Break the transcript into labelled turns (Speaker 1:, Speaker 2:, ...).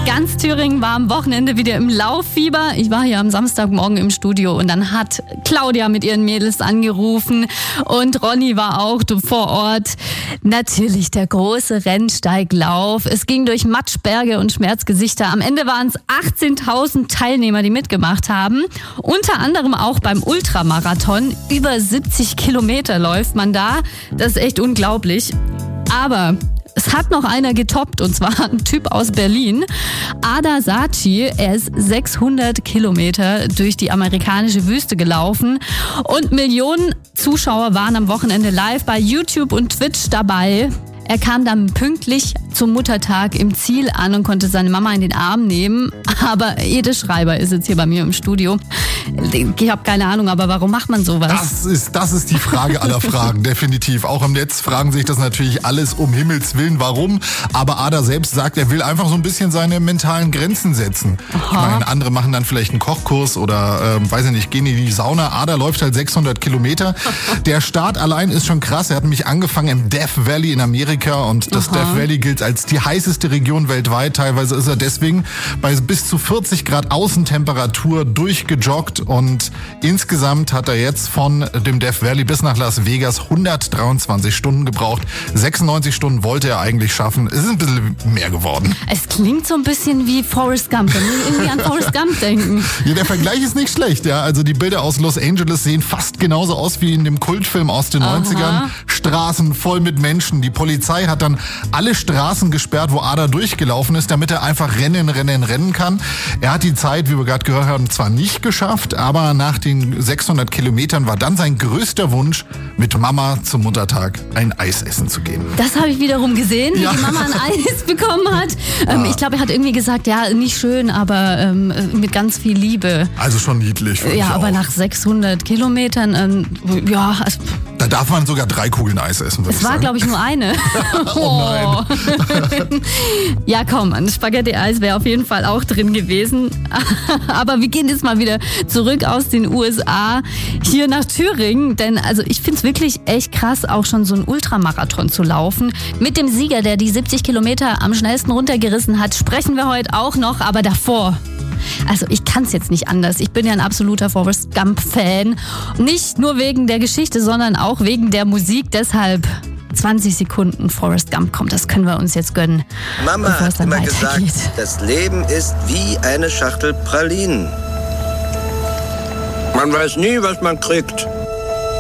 Speaker 1: Ganz Thüringen war am Wochenende wieder im Lauffieber. Ich war hier am Samstagmorgen im Studio und dann hat Claudia mit ihren Mädels angerufen und Ronny war auch vor Ort. Natürlich der große Rennsteiglauf. Es ging durch Matschberge und Schmerzgesichter. Am Ende waren es 18.000 Teilnehmer, die mitgemacht haben. Unter anderem auch beim Ultramarathon. Über 70 Kilometer läuft man da. Das ist echt unglaublich. Aber es hat noch einer getoppt, und zwar ein Typ aus Berlin. Ada Saci, er ist 600 Kilometer durch die amerikanische Wüste gelaufen und Millionen Zuschauer waren am Wochenende live bei YouTube und Twitch dabei. Er kam dann pünktlich zum Muttertag im Ziel an und konnte seine Mama in den Arm nehmen. Aber Ede Schreiber ist jetzt hier bei mir im Studio. Ich habe keine Ahnung, aber warum macht man sowas?
Speaker 2: Das ist die Frage aller Fragen, definitiv. Auch im Netz fragen sich das natürlich alles um Himmels Willen, warum. Aber Ada selbst sagt, er will einfach so ein bisschen seine mentalen Grenzen setzen.
Speaker 1: Aha.
Speaker 2: Ich meine, andere machen dann vielleicht einen Kochkurs oder, weiß ich nicht, gehen in die Sauna. Ada läuft halt 600 Kilometer. Der Start allein ist schon krass. Er hat nämlich angefangen im Death Valley in Amerika. Und das Death Valley gilt als die heißeste Region weltweit. Teilweise ist er deswegen bei bis zu 40 Grad Außentemperatur durchgejoggt. Und insgesamt hat er jetzt von dem Death Valley bis nach Las Vegas 123 Stunden gebraucht. 96 Stunden wollte er eigentlich schaffen. Es ist ein bisschen mehr geworden.
Speaker 1: Es klingt so ein bisschen wie Forrest Gump. Wenn wir irgendwie an Forrest Gump denken.
Speaker 2: Ja, der Vergleich ist nicht schlecht. Ja, also die Bilder aus Los Angeles sehen fast genauso aus wie in dem Kultfilm aus den 90ern. Straßen voll mit Menschen. Die Polizei hat dann alle Straßen gesperrt, wo Ada durchgelaufen ist, damit er einfach rennen kann. Er hat die Zeit, wie wir gerade gehört haben, zwar nicht geschafft, aber nach den 600 Kilometern war dann sein größter Wunsch, mit Mama zum Muttertag ein Eis essen zu gehen.
Speaker 1: Das habe ich wiederum gesehen, wie die Mama ein Eis bekommen hat. Ich glaube, er hat irgendwie gesagt, ja, nicht schön, aber mit ganz viel Liebe.
Speaker 2: Also schon niedlich.
Speaker 1: Ja, aber nach 600 Kilometern,
Speaker 2: da darf man sogar 3 Kugeln Eis essen, würde ich sagen.
Speaker 1: Es war, glaube ich, nur eine.
Speaker 2: Oh nein.
Speaker 1: Ja, komm, ein Spaghetti-Eis wäre auf jeden Fall auch drin gewesen. Aber wir gehen jetzt mal wieder zurück aus den USA hier nach Thüringen. Denn also ich finde es wirklich echt krass, auch schon so einen Ultramarathon zu laufen. Mit dem Sieger, der die 70 Kilometer am schnellsten runtergerissen hat, sprechen wir heute auch noch. Aber davor... Also ich kann es jetzt nicht anders. Ich bin ja ein absoluter Forrest Gump-Fan. Nicht nur wegen der Geschichte, sondern auch wegen der Musik. Deshalb 20 Sekunden Forrest Gump kommt. Das können wir uns jetzt gönnen.
Speaker 3: Mama hat immer gesagt, das Leben ist wie eine Schachtel Pralinen. Man weiß nie, was man kriegt.